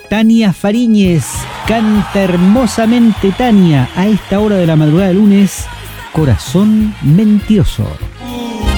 Tania Fariñez, canta hermosamente Tania a esta hora de la madrugada de lunes, Corazón Mentiroso.